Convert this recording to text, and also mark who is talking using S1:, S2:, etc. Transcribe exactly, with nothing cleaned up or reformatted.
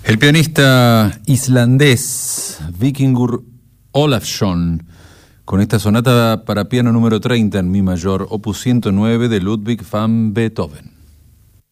S1: El pianista islandés Víkingur Ólafsson, con esta sonata para piano número treinta en mi mayor, opus ciento nueve de Ludwig van Beethoven.